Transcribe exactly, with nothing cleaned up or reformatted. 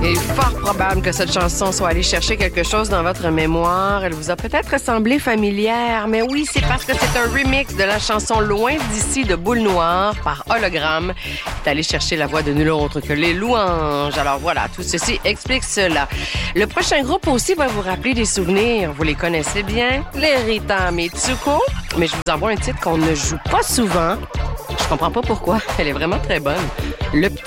Il est fort probable que cette chanson soit allée chercher quelque chose dans votre mémoire. Elle vous a peut-être semblé familière, mais oui, c'est parce que c'est un remix de la chanson Loin d'ici de Boule Noire par Hologramme. C'est allé chercher la voix de nul autre que les Louanges. Alors voilà, tout ceci explique cela. Le prochain groupe aussi va vous rappeler des souvenirs. Vous les connaissez bien, les Rita Mitsuko. Mais je vous envoie un titre qu'on ne joue pas souvent. Je comprends pas pourquoi. Elle est vraiment très bonne. Le